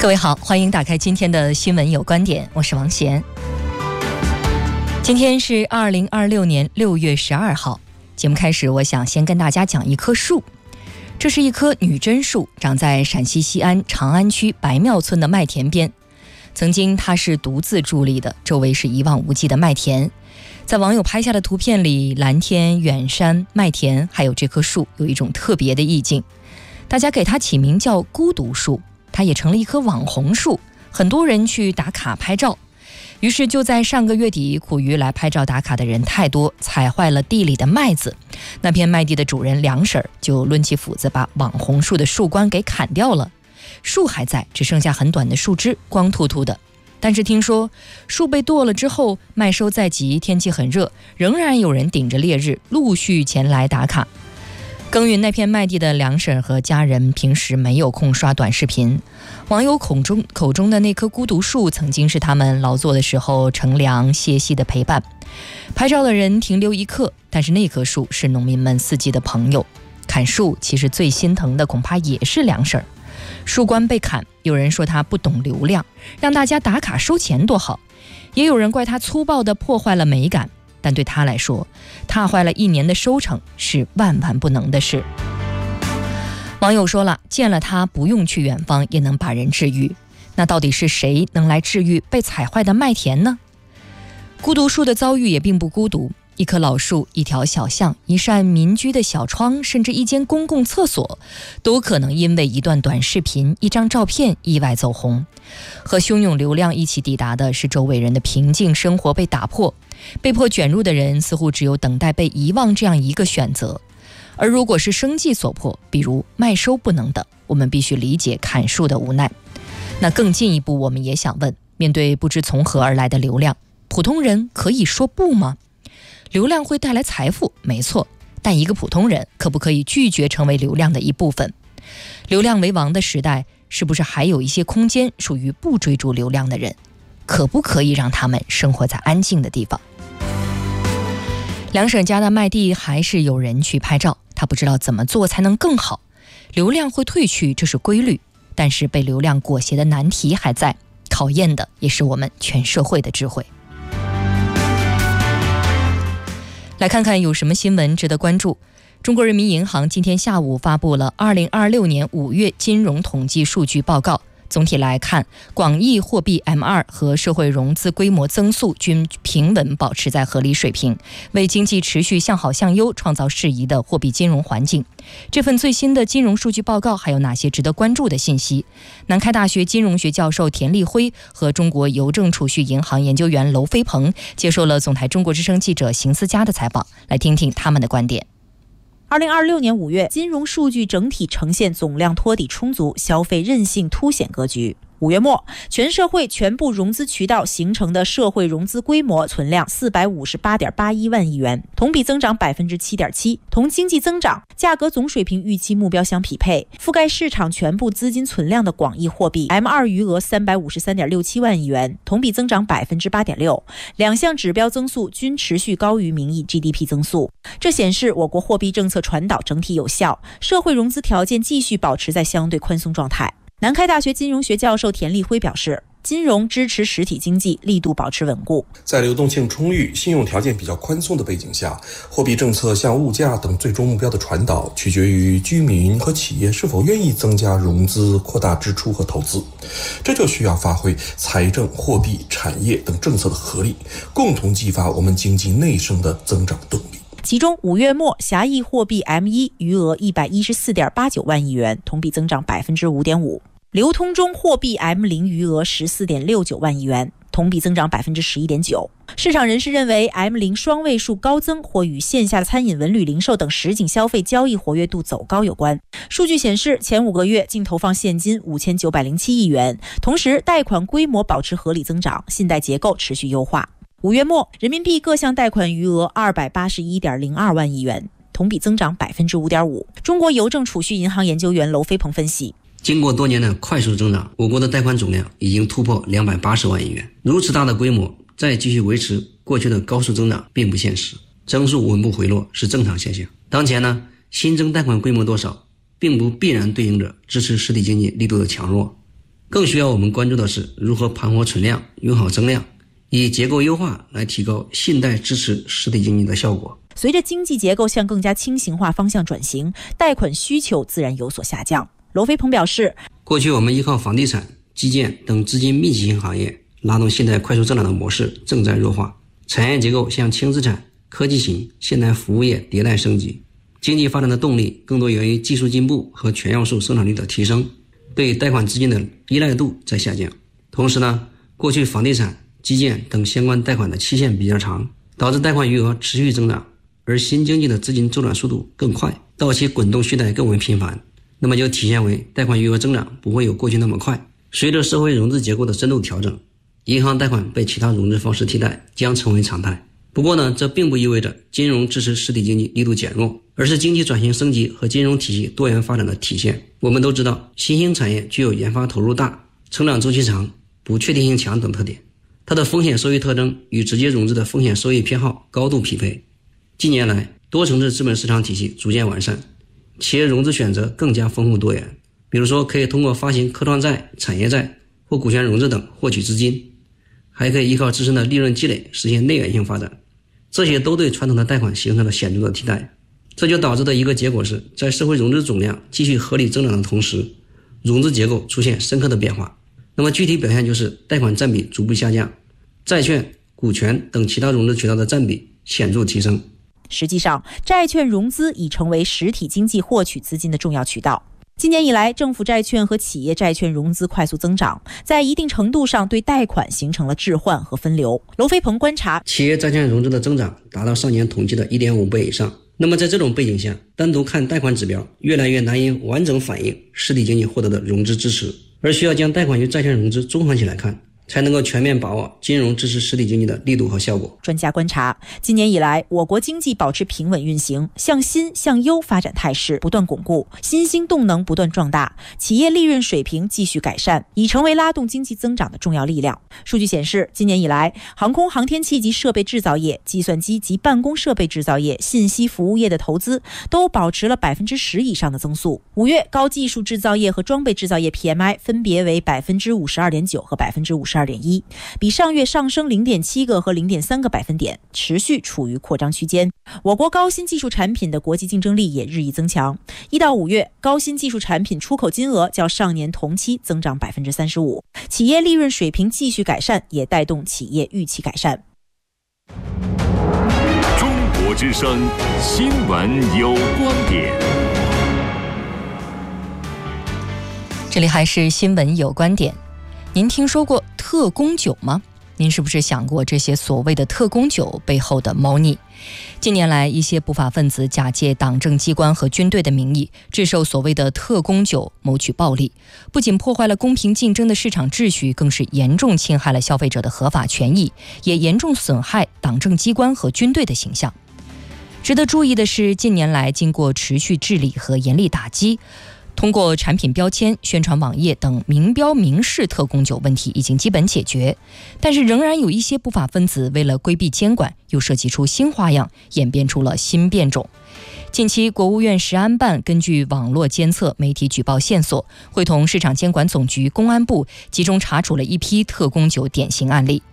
各位好，欢迎打开今天的新闻有观点，我是王贤。今天是2026年6月12号。节目开始，我想先跟大家讲一棵树。这是一棵女贞树，长在陕西西安长安区白庙村的麦田边。曾经它是独自伫立的，周围是一望无际的麦田。在网友拍下的图片里，蓝天、远山、麦田，还有这棵树，有一种特别的意境。大家给它起名叫孤独树，它也成了一棵网红树，很多人去打卡拍照。于是就在上个月底，苦于来拍照打卡的人太多，踩坏了地里的麦子。那片麦地的主人梁婶就抡起斧子把网红树的树冠给砍掉了。树还在，只剩下很短的树枝，光秃秃的。但是听说树被剁了之后，麦收在即，天气很热，仍然有人顶着烈日陆续前来打卡。耕耘那片麦地的梁婶和家人平时没有空刷短视频，网友口中的那棵孤独树曾经是他们劳作的时候乘凉歇息的陪伴。拍照的人停留一刻，但是那棵树是农民们四季的朋友。砍树其实最心疼的恐怕也是梁婶。树冠被砍，有人说他不懂流量，让大家打卡收钱多好，也有人怪他粗暴地破坏了美感。但对他来说，踏坏了1年的收成是万万不能的事。网友说了，见了他不用去远方也能把人治愈。那到底是谁能来治愈被踩坏的麦田呢？孤独树的遭遇也并不孤独，一棵老树、一条小巷、一扇民居的小窗，甚至一间公共厕所，都可能因为一段短视频、一张照片意外走红。和汹涌流量一起抵达的是周围人的平静生活被打破，被迫卷入的人似乎只有等待被遗忘这样一个选择。而如果是生计所迫，比如麦收不能等，我们必须理解砍树的无奈。那更进一步，我们也想问，面对不知从何而来的流量，普通人可以说不吗？流量会带来财富，没错，但一个普通人可不可以拒绝成为流量的一部分？流量为王的时代，是不是还有一些空间属于不追逐流量的人？可不可以让他们生活在安静的地方？梁婶家的麦地还是有人去拍照，他不知道怎么做才能更好。流量会退去，这是规律，但是被流量裹挟的难题还在，考验的也是我们全社会的智慧。来看看有什么新闻值得关注。中国人民银行今天下午发布了2026年5月金融统计数据报告。总体来看，广义货币 M2 和社会融资规模增速均平稳保持在合理水平，为经济持续向好向优创造适宜的货币金融环境。这份最新的金融数据报告还有哪些值得关注的信息？南开大学金融学教授田立辉和中国邮政储蓄银行研究员娄飞鹏接受了总台中国之声记者邢思佳的采访，来听听他们的观点。 2026年5月，金融数据整体呈现总量托底充足、消费韧性凸显格局。5月末，全社会全部融资渠道形成的社会融资规模存量458.81万亿元，同比增长 7.7%， 同经济增长、价格总水平预期目标相匹配。覆盖市场全部资金存量的广义货币 M2 余额353.67万亿元，同比增长 8.6%， 两项指标增速均持续高于名义 GDP 增速。这显示我国货币政策传导整体有效，社会融资条件继续保持在相对宽松状态。南开大学金融学教授田立辉表示，金融支持实体经济力度保持稳固。 在流动性充裕、信用条件比较宽松的背景下，货币政策向物价等最终目标的传导取决于居民和企业是否愿意增加融资、扩大支出和投资。这就需要发挥财政、货币、产业等政策的合力，共同激发我们经济内生的增长动力。 其中5月末狭义货币 M1 余额114.89万亿元，同比增长 5.5%。流通中货币 M0 余额14.69万亿元，同比增长 11.9%。市场人士认为 M0 双位数高增或与线下餐饮、文旅、零售等实景消费交易活跃度走高有关。数据显示，前5个月净投放现金5907亿元，同时贷款规模保持合理增长，信贷结构持续优化。5月末，人民币各项贷款余额281.02万亿元，同比增长 5.5%。中国邮政储蓄银行研究员娄飞鹏分析， 经过多年的快速增长，我国的贷款总量已经突破280万亿元。如此大的规模，再继续维持过去的高速增长并不现实，增速稳步回落是正常现象。当前呢，新增贷款规模多少，并不必然对应着支持实体经济力度的强弱。 更需要我们关注的是如何盘活存量，用好增量，以结构优化来提高信贷支持实体经济的效果。 随着经济结构向更加轻型化方向转型，贷款需求自然有所下降。娄飞鹏表示， 过去我们依靠房地产、基建等资金密集型行业拉动信贷快速增长的模式正在弱化，产业结构向轻资产、科技型、现代服务业迭代升级，经济发展的动力更多源于技术进步和全要素生产率的提升，对贷款资金的依赖度在下降。同时呢，过去房地产、基建等相关贷款的期限比较长，导致贷款余额持续增长，而新经济的资金周转速度更快，到期滚动续贷更为频繁，那么就体现为贷款余额增长不会有过去那么快。随着社会融资结构的深度调整，银行贷款被其他融资方式替代将成为常态。不过呢，这并不意味着金融支持实体经济力度减弱，而是经济转型升级和金融体系多元发展的体现。我们都知道，新兴产业具有研发投入大、成长周期长、不确定性强等特点，它的风险收益特征与直接融资的风险收益偏好高度匹配。近年来，多层次资本市场体系逐渐完善，企业融资选择更加丰富多元，比如说可以通过发行科创债、产业债或股权融资等获取资金，还可以依靠自身的利润积累实现内源性发展，这些都对传统的贷款形成了显著的替代。这就导致的一个结果是，在社会融资总量继续合理增长的同时，融资结构出现深刻的变化。那么具体表现就是贷款占比逐步下降，债券、股权等其他融资渠道的占比显著提升。 实际上，债券融资已成为实体经济获取资金的重要渠道。今年以来，政府债券和企业债券融资快速增长，在一定程度上对贷款形成了置换和分流。娄飞鹏观察， 企业债券融资的增长达到上年同期的 1.5 倍以上。那么在这种背景下，单独看贷款指标越来越难以完整反映实体经济获得的融资支持，而需要将贷款与债券融资综合起来看，才能够全面把握金融支持实体经济的力度和效果。 专家观察，今年以来，我国经济保持平稳运行，向新向优发展态势不断巩固，新兴动能不断壮大，企业利润水平继续改善，已成为拉动经济增长的重要力量。数据显示，今年以来，航空航天器及设备制造业、计算机及办公设备制造业、信息服务业的投资都保持了 10% 以上的增速。5月，高技术制造业和装备制造业 PMI 分别为 52.9% 和 52.1%， 比上月上升 0.7 个和 0.3 个百分点，持续处于扩张区间。我国高新技术产品的国际竞争力也日益增强。1到5月，高新技术产品出口金额较上年同期增长 35%， 企业利润水平继续改善，也带动企业预期改善。 中国之声，新闻有观点。 这里还是新闻有观点。您听说过特供酒吗？您是不是想过这些所谓的特供酒背后的猫腻？近年来，一些不法分子假借党政机关和军队的名义，制售所谓的特供酒，谋取暴利，不仅破坏了公平竞争的市场秩序，更是严重侵害了消费者的合法权益，也严重损害党政机关和军队的形象。值得注意的是，近年来经过持续治理和严厉打击，通过产品标签、宣传网页等明标明示特供酒问题已经基本解决，但是仍然有一些不法分子为了规避监管，又设计出新花样，演变出了新变种。近期，国务院食安办根据网络监测、媒体举报线索，会同市场监管总局、公安部集中查处了一批特供酒典型案例。